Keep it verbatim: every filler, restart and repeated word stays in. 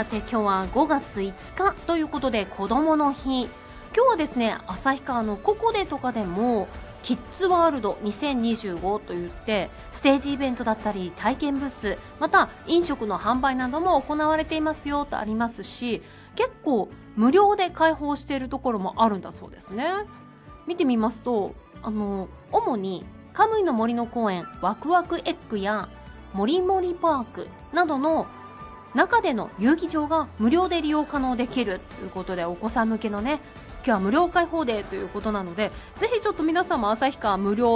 さて今日はごがついつかということで子どもの日。今日はですね、旭川のココデとかでもキッズワールドにせんにじゅうごといってステージイベントだったり体験ブース、また飲食の販売なども行われていますよとありますし、結構無料で開放しているところもあるんだそうですね。見てみますと、あの主にカムイの森の公園ワクワクエッグやもりもりパークなどの中での遊戯場が無料で利用可能できるということで、お子さん向けのね、今日は無料開放デーということなので、ぜひちょっと皆さんも旭川無料